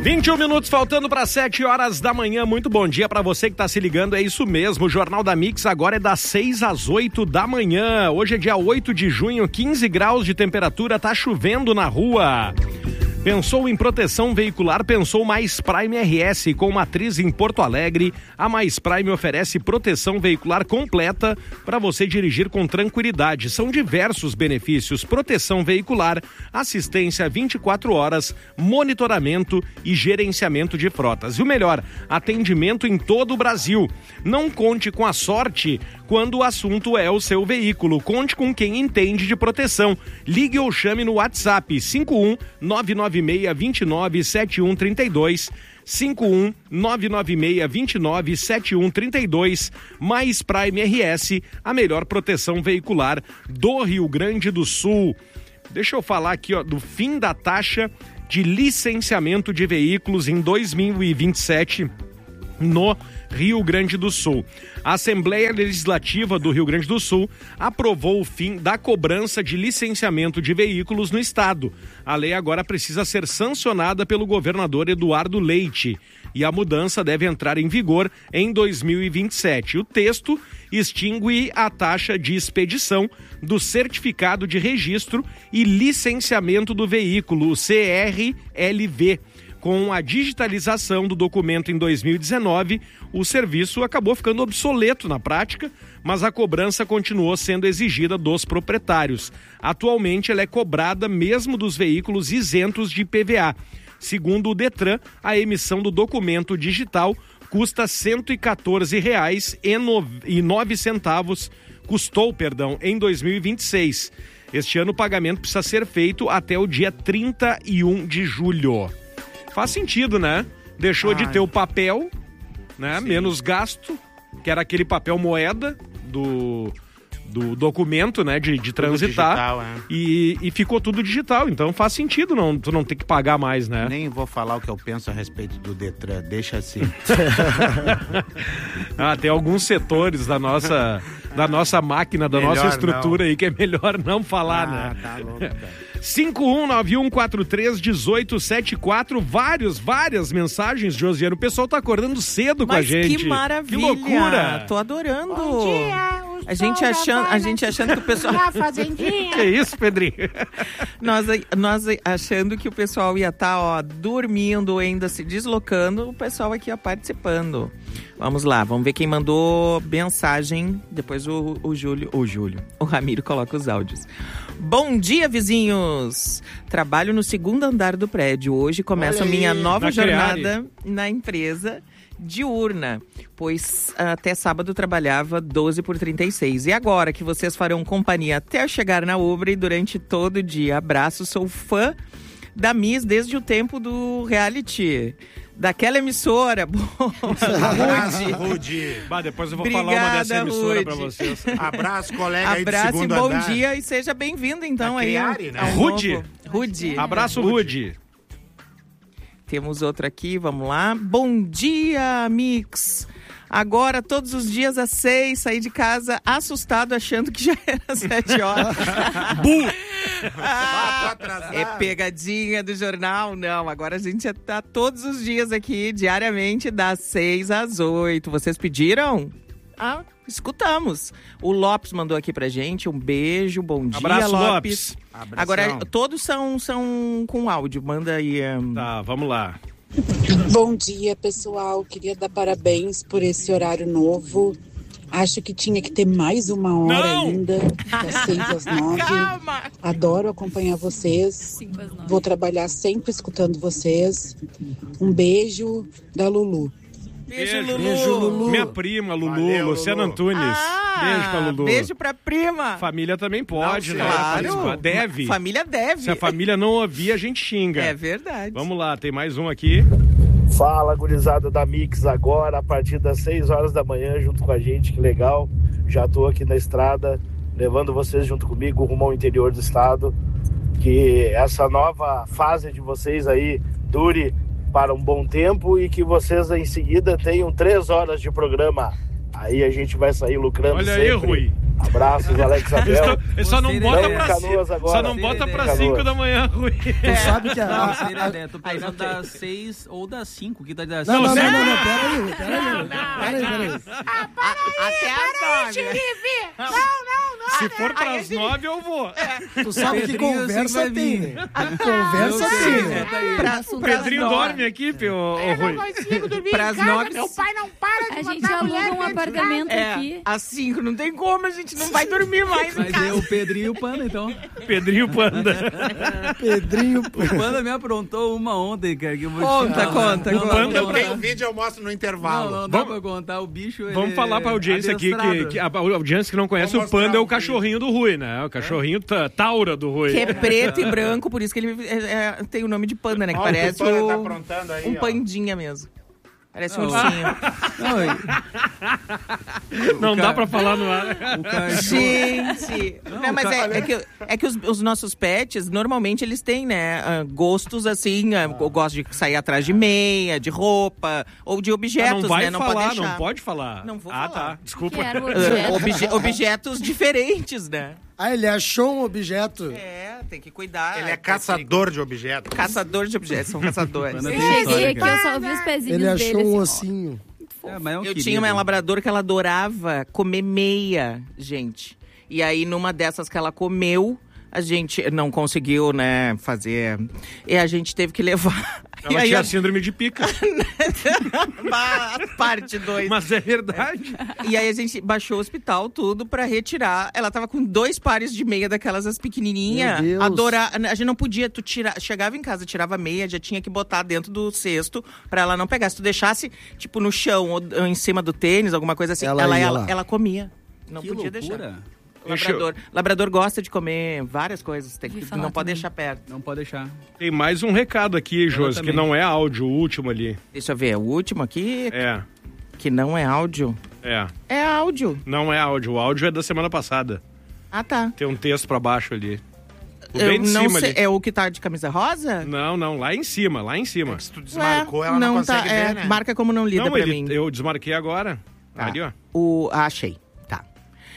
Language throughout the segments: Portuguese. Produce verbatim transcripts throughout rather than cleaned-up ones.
vinte e um minutos faltando para sete horas da manhã. Muito bom dia para você que está se ligando. É isso mesmo, o Jornal da Mix agora é das seis às oito da manhã. Hoje é dia oito de junho, quinze graus de temperatura, tá chovendo na rua. Pensou em proteção veicular? Pensou Mais Prime R S. Com matriz em Porto Alegre, a Mais Prime oferece proteção veicular completa para você dirigir com tranquilidade. São diversos benefícios: proteção veicular, assistência vinte e quatro horas, monitoramento e gerenciamento de frotas. E o melhor, atendimento em todo o Brasil. Não conte com a sorte quando o assunto é o seu veículo. Conte com quem entende de proteção. Ligue ou chame no WhatsApp cinco um nove nove seis, dois nove, sete um três dois, cinco um nove nove seis, dois nove, sete um três dois. Mais Prime R S, a melhor proteção veicular do Rio Grande do Sul. Deixa eu falar aqui, ó, do fim da taxa de licenciamento de veículos em dois mil e vinte e sete no Rio Grande do Sul. A Assembleia Legislativa do Rio Grande do Sul aprovou o fim da cobrança de licenciamento de veículos no estado. A lei agora precisa ser sancionada pelo governador Eduardo Leite e a mudança deve entrar em vigor em dois mil e vinte e sete. O texto extingue a taxa de expedição do certificado de registro e licenciamento do veículo, o C R L V. Com a digitalização do documento em dois mil e dezenove, o serviço acabou ficando obsoleto na prática, mas a cobrança continuou sendo exigida dos proprietários. Atualmente, ela é cobrada mesmo dos veículos isentos de I P V A. Segundo o Detran, a emissão do documento digital custa cento e quatorze reais e nove centavos, custou, perdão, em dois mil e vinte e seis. Este ano o pagamento precisa ser feito até o dia trinta e um de julho. Faz sentido, né? Deixou Ai. de ter o papel, né? Sim. Menos gasto, que era aquele papel moeda do, do documento, né? De, de transitar. Digital, é. e, e ficou tudo digital. Então faz sentido não, tu não ter que pagar mais, né? Nem vou falar o que eu penso a respeito do Detran. Deixa assim. ah, tem alguns setores da nossa, da nossa máquina, da melhor nossa estrutura não. aí que é melhor não falar, ah, né? Tá louco, cara. cinco um nove um quatro três um oito sete quatro, vários, várias mensagens, Josiane. O pessoal tá acordando cedo Mas com a gente. Que maravilha! Que loucura! Tô adorando! Bom dia! A gente, achando, a gente achando que o pessoal... Que isso, Pedrinho? nós, nós achando que o pessoal ia estar, tá, ó, dormindo, ainda se deslocando, o pessoal aqui, ó, participando. Vamos lá, vamos ver quem mandou mensagem. Depois o, o Júlio, o Júlio, o Ramiro coloca os áudios. Bom dia, vizinhos! Trabalho no segundo andar do prédio. Hoje começa a minha nova jornada na empresa diurna, pois até sábado trabalhava doze por trinta e seis. E agora que vocês farão companhia até eu chegar na obra e durante todo o dia. Abraço, sou fã da Miss desde o tempo do reality. Daquela emissora. Rude. Rude. Bah, depois eu vou Obrigada, falar uma dessa emissora Rude. pra vocês. Abraço, colega aí do Abraço segundo e bom andar. dia e seja bem-vindo, então, aí. Criari, né? Rude. Rude. Abraço, Rude. Temos outro aqui, vamos lá. Bom dia, Mix. Agora, todos os dias às seis, saí de casa assustado, achando que já era sete horas. Bu! ah, é pegadinha do jornal? Não, agora a gente já tá todos os dias aqui, diariamente, das seis às oito. Vocês pediram? Ah, escutamos. O Lopes mandou aqui pra gente, um beijo, bom dia, Abraço, Lopes. Lopes. Abração. Agora, todos são, são com áudio, manda aí. Um... Tá, vamos lá. Bom dia, pessoal. Queria dar parabéns por esse horário novo. Acho que tinha que ter mais uma hora Não! ainda, das seis às nove. Calma! Adoro acompanhar vocês. Vou trabalhar sempre escutando vocês. Um beijo da Lulu. Beijo, Lulu. Beijo, Lulu. Minha prima, Lulu, Valeu, Luciana Lulu. Antunes. Ah, beijo pra Lulu. Beijo pra prima. Família também pode, Não, né? Claro. Participar. Deve. Família deve. Se a família não ouvir, a gente xinga. É verdade. Vamos lá, tem mais um aqui. Fala, gurizada da Mix, agora a partir das seis horas da manhã junto com a gente, que legal. Já tô aqui na estrada, levando vocês junto comigo rumo ao interior do estado. Que essa nova fase de vocês aí dure para um bom tempo e que vocês em seguida tenham três horas de programa. Aí a gente vai sair lucrando Olha sempre. aí, Rui. Abraços, Alex Abel. Ele só não bota pra Canoas cinco. agora. Só não bota pra Canoas. cinco da manhã, Rui. Tu sabe que a... Não, a- seria, a- né? Tô pensando das seis ou das cinco. Que tá das Não, não, seis. não, não, não, pera aí, pera aí. Pera aí, pera aí. Até as nove. Não, não, não. Se for pras nove, eu vou. Tu sabe que Pedrinho conversa assim vai tem, vir. né? Conversa tem, né? Pra, O Pedrinho dorme aqui, Pio, ô, Eu Rui. não consigo dormir Pras em casa, nove- meu pai não para de A gente botar a mulher aluga um dentro de apartamento É, aqui. às cinco não tem como, a gente não vai dormir mais em Mas é casa. o Pedrinho e o Panda, então. Pedrinho Panda. Pedrinho, O Panda me aprontou uma ontem, cara. Que eu vou te Conta, falar. conta, Não, conta. não, não, Eu tenho não. um vídeo, eu mostro no Não, intervalo. não dá Vamos- pra contar. O bicho, ele Vamos falar pra audiência aqui que, que a audiência que não conhece Vamos o Panda mostrar é o um cachorrinho do Rui, né? O cachorrinho ta- taura do Rui. Que é preto e branco, por isso que ele é- é- tem o nome de panda, né? Que Olha o que parece o Panda o- tá aprontando aí, um ó. pandinha mesmo. Parece um Não, ursinho. Não, Não o dá cara- pra falar no ar. o cachorro... Gente! Não, mas é, é que, é que os, os nossos pets, normalmente, eles têm, né, ah, gostos assim, ah, eu gosto de sair atrás de meia, de roupa, ou de objetos, não vai né? Não falar, pode deixar. não pode falar. Não vou ah, falar. tá. Desculpa. Quero Ah, objeto. obje- objetos diferentes, né? Ah, ele achou um objeto. É, tem que cuidar. Ele é caçador de objetos. Caçador de objetos, são caçadores. Panda Eu tem cheguei história, aqui, cara. eu só ouvi os pezinhos Ele dele. achou um assim, ossinho. É, mas é um Eu querido. tinha uma labrador que ela adorava comer meia, gente. E aí, numa dessas que ela comeu, a gente não conseguiu, né, fazer. E a gente teve que levar. E Ela aí, tinha a... síndrome de pica. parte dois. Mas é verdade. E aí a gente baixou o hospital, tudo, pra retirar. Ela tava com dois pares de meia daquelas as pequenininhas. Meu Deus. Adorar. A gente não podia, tu tira... chegava em casa, tirava a meia, já tinha que botar dentro do cesto pra ela não pegar. Se tu deixasse, tipo, no chão ou ou em cima do tênis, alguma coisa assim, Ela ela, ia ela, lá. ela comia. Não Que podia loucura. deixar. Deixa eu- Labrador. Labrador gosta de comer várias coisas. Tem que, Ouvi falar não pode também. deixar perto. Não pode deixar. Tem mais um recado aqui, Josi, que também. não é áudio, o último ali. Deixa eu ver. O último aqui, É, que não é áudio. é. É áudio. Não é áudio. O áudio é da semana passada. Ah, tá. Tem um texto pra baixo ali. O Eu bem de não cima sei. ali. É o que tá de camisa rosa? Não, não, lá em cima, lá em cima. Se tu desmarcou, Ué, ela não, tá, consegue é, ver, né? Marca como não lida Não, pra ele, mim. eu desmarquei agora. Tá. Ali, ó. O, ah, achei. Tá.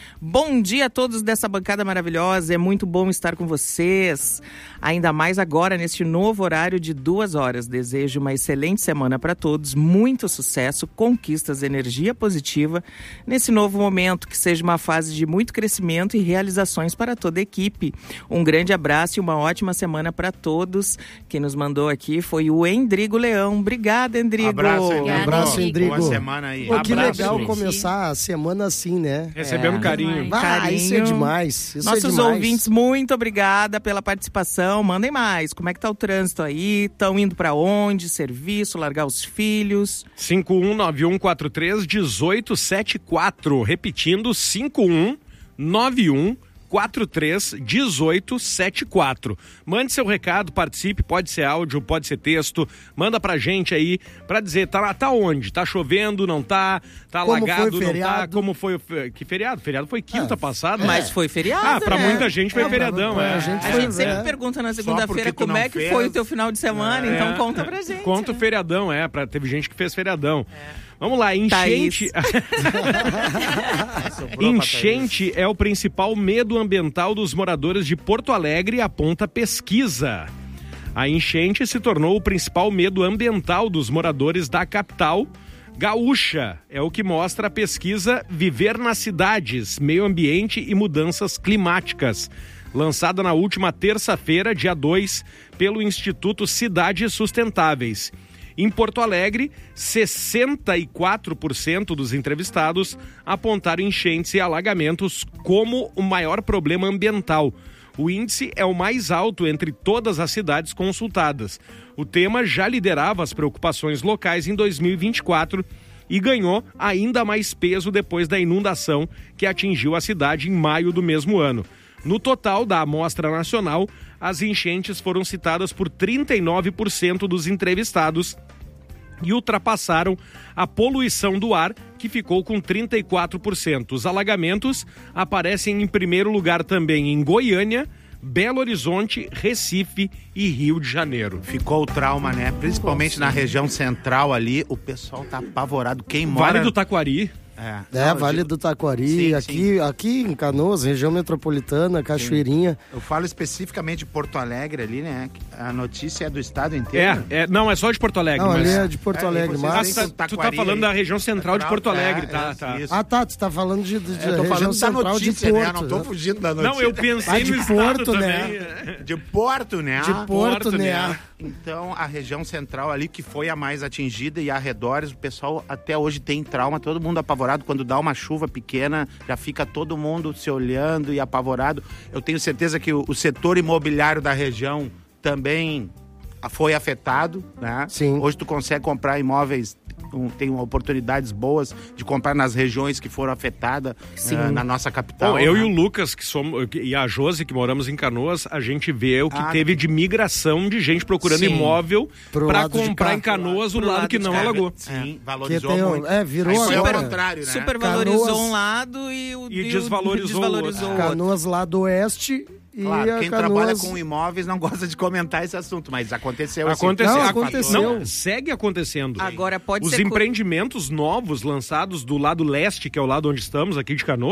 Bom dia a todos dessa bancada maravilhosa. É muito bom estar com vocês. Ainda mais agora, neste novo horário de duas horas. Desejo uma excelente semana para todos. Muito sucesso, conquistas, energia positiva. Nesse novo momento, que seja uma fase de muito crescimento e realizações para toda a equipe. Um grande abraço e uma ótima semana para todos. Quem nos mandou aqui foi o Endrigo Leão. Obrigada, Endrigo. Abraço, Endrigo. Obrigada, Abraço, Endrigo. Boa semana aí. Pô, que Abraço, legal gente. começar a semana assim, né? Recebendo É. carinho. Ah, Carinho. isso é demais. Isso Nossos é demais. ouvintes, muito obrigada pela participação. Mandem mais. Como é que tá o trânsito aí? Estão indo pra onde? Serviço, largar os filhos? cinco um nove um quatro três um oito sete quatro. Repetindo, cinco um nove um quatro três um oito sete quatro. Mande seu recado, participe, pode ser áudio, pode ser texto. Manda pra gente aí pra dizer, tá, tá onde? Tá chovendo, não tá? Tá Como alagado, foi o não tá? feriado? Como foi o... fe- Que feriado? Feriado foi quinta É. passada. Mas foi feriado, Ah, pra né? muita gente foi É, feriadão, pra- pra é. gente A foi, gente sempre é. pergunta na porque segunda-feira tu como não é que fez. foi o teu final de semana, É. então conta pra gente. Conta o né? feriadão, é. Pra, teve gente que fez feriadão. Vamos lá, enchente. Enchente é o principal medo ambiental dos moradores de Porto Alegre, aponta pesquisa. A enchente se tornou o principal medo ambiental dos moradores da capital gaúcha. É o que mostra a pesquisa Viver nas Cidades, Meio Ambiente e Mudanças Climáticas, lançada na última terça-feira, dia dois, pelo Instituto Cidades Sustentáveis. Em Porto Alegre, sessenta e quatro por cento dos entrevistados apontaram enchentes e alagamentos como o maior problema ambiental. O índice é o mais alto entre todas as cidades consultadas. O tema já liderava as preocupações locais em dois mil e vinte e quatro e ganhou ainda mais peso depois da inundação que atingiu a cidade em maio do mesmo ano. No total da amostra nacional, as enchentes foram citadas por trinta e nove por cento dos entrevistados e ultrapassaram a poluição do ar, que ficou com trinta e quatro por cento. Os alagamentos aparecem em primeiro lugar também em Goiânia, Belo Horizonte, Recife e Rio de Janeiro. Ficou o trauma, né? Principalmente na região central ali, o pessoal tá apavorado. Quem mora... Vale do Taquari. É, É, Não, eu Vale digo- do Taquari, Sim, aqui, aqui em Canoas, região metropolitana, Cachoeirinha. Eu falo especificamente de Porto Alegre ali, né? A notícia é do estado inteiro. É, é, não, é só de Porto Alegre. Não, mas... ali é de Porto É, Alegre, vocês mas... Ah, têm tá- tu tá Taquari falando aí. da região central de Porto Alegre, É, tá, é, tá. isso. Ah, tá, tu tá falando de, de, de Eu tô região falando da central notícia, de né? Porto. Não tô né? fugindo da notícia. Não, eu pensei Ah, de no estado Porto, também. né? De Porto, né? De Porto, Porto, né? né? Então, a região central ali, que foi a mais atingida, e arredores, o pessoal até hoje tem trauma, todo mundo apavorado. Quando dá uma chuva pequena, já fica todo mundo se olhando e apavorado. Eu tenho certeza que o, o setor imobiliário da região também foi afetado, né? Sim. Hoje tu consegue comprar imóveis, um, tem oportunidades boas de comprar nas regiões que foram afetadas ah, na nossa capital. Bom, eu né? e o Lucas, que somos, e a Josi, que moramos em Canoas, a gente vê o que Ah, teve de migração de gente procurando Sim. imóvel Pro pra lado de comprar cá. em Canoas o Pro lado lado que de não cá. alagou. Sim, Que valorizou tem, muito. é, virou Aí foi ao agora. contrário, né? Supervalorizou Canoas- um lado e o E o- desvalorizou o desvalorizou o outro. Canoas lá do oeste e Claro, a quem Canoas... trabalha com imóveis não gosta de comentar esse assunto, mas aconteceu esse- Aconteceu, Não, aco- aconteceu. não, segue acontecendo. Agora pode Os ser... co- empreendimentos novos lançados do lado leste, que é o lado onde estamos, aqui de Canoas,